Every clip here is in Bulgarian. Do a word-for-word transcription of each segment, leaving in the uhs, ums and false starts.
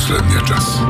последния час.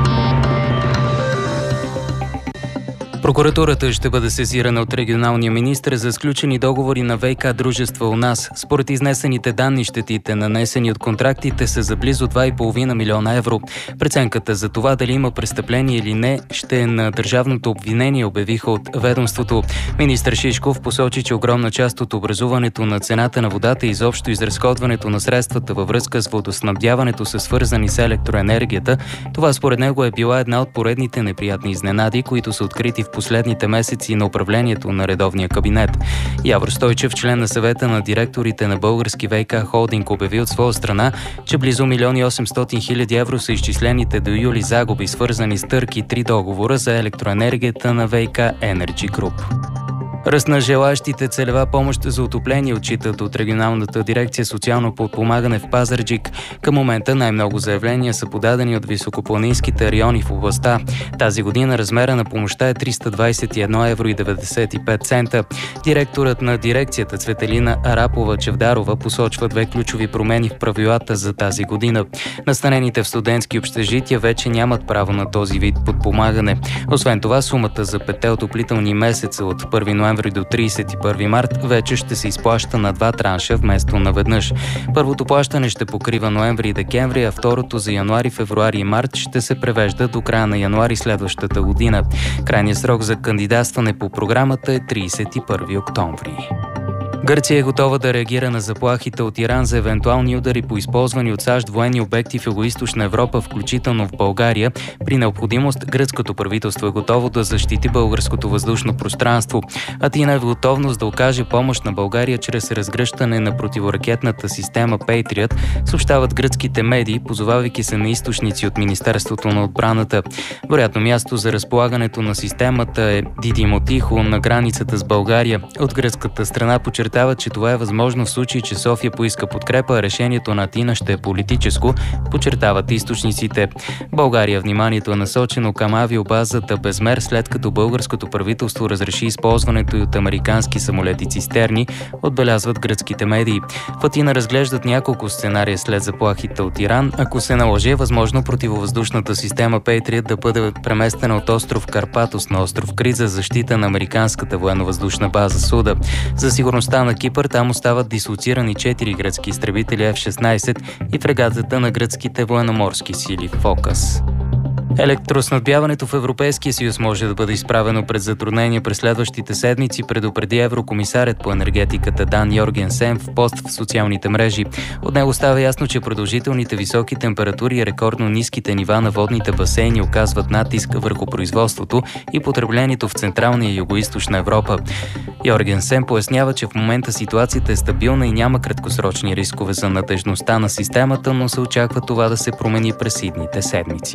Прокуратурата ще бъде сезирана от регионалния министър за сключени договори на ВиК дружества у нас. Според изнесените данни, щетите, нанесени от контрактите, са за близо два и половина милиона евро. Преценката за това дали има престъпление или не ще е на държавното обвинение, обявиха от ведомството. Министър Шишков посочи, че огромна част от образуването на цената на водата и изобщо изразходването на средствата във връзка с водоснабдяването са свързани с електроенергията. Това според него е била една от поредните неприятни изненади, които са открити в последните месеци на управлението на редовния кабинет. Явор Стойчев, член на съвета на директорите на Български ВиК холдинг, обяви от своя страна, че близо милион и осемстотин хиляди евро са изчислените до юли загуби, свързани с търг и три договора за електроенергията на ВиК Енерджи Груп. Ръст на желащите целева помощ за отопление отчитат от регионалната дирекция социално подпомагане в Пазарджик. Към момента най-много заявления са подадени от високопланинските райони в областта. Тази година размера на помощта е триста двадесет и едно евро и деветдесет и пет цента. Директорът на дирекцията Цветелина Арапова-Чевдарова посочва две ключови промени в правилата за тази година. Настанените в студентски общежития вече нямат право на този вид подпомагане. Освен това, сумата за петте отоплителни месеца от първи ноември до тридесет и първи март вече ще се изплаща на два транша вместо наведнъж. Първото плащане ще покрива ноември и декември, а второто за януари, февруари и март ще се превежда до края на януари следващата година. Крайният срок за кандидатстване по програмата е тридесет и първи октомври. Гърция е готова да реагира на заплахите от Иран за евентуални удари по използвани от САЩ военни обекти в Югоизточна Европа, включително в България. При необходимост гръцкото правителство е готово да защити българското въздушно пространство. Атина е в готовност да окаже помощ на България чрез разгръщане на противоракетната система Patriot, съобщават гръцките медии, позовавайки се на източници от Министерството на отбраната. Вероятно място за разполагането на системата е Дидимотихо на границата с България. От гръцката страна подчертават, че това е възможно в случай, че София поиска подкрепа, а решението на Атина ще е политическо, подчертават източниците. България вниманието е насочено към авиобазата Безмер, след като българското правителство разреши използването и от американски самолети цистерни, отбелязват гръцките медии. В Атина разглеждат няколко сценария след заплахите от Иран. Ако се наложи, е възможно противовъздушната система Patriot да бъде преместена от остров Карпатос на остров Крит за защита на американската военновъздушна база Суда. За сигурността на Кипър там остават дислоцирани четири гръцки изтребители Еф шестнадесет и фрегатата на гръцките военноморски сили Фокас. Електроснабдяването в Европейския съюз може да бъде изправено пред затруднения през следващите седмици, предупреди еврокомисарят по енергетиката Дан Йоргенсен в пост в социалните мрежи. От него става ясно, че продължителните високи температури и рекордно ниските нива на водните басейни оказват натиск върху производството и потреблението в Централна и Югоизточна Европа. Йоргенсен пояснява, че в момента ситуацията е стабилна и няма краткосрочни рискове за надежността на системата, но се очаква това да се промени през идните седмици.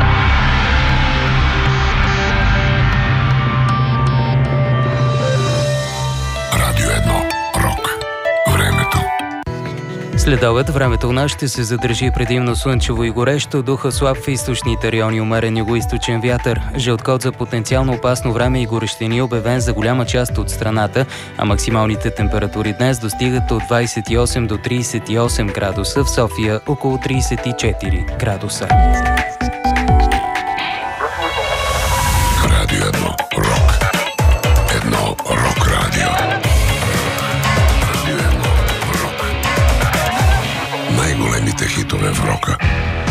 Радио едно. Рок. Времето. След обед времето у нас ще се задържи предимно слънчево и горещо, духа слаб в източните райони, умерен югоизточен вятър. Жълт код за потенциално опасно време и горещини е обявен за голяма част от страната, а максималните температури днес достигат от двадесет и осем до тридесет и осем градуса, в София около тридесет и четири градуса. Радио едно. Рок. Едно рок радио. Радио едно. Рок. Най-големите хитове в рока.